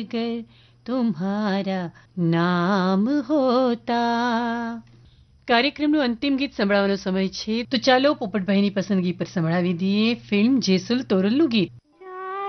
अगर तुम्हारा नाम होता। કાર્યક્રમનું અંતિમ ગીત સંભળાવવાનો સમય છે, તો ચાલો પોપટભાઈની પસંદગી પર સંભળાવી દઈએ ફિલ્મ જેસુલ તોરલનું ગીત.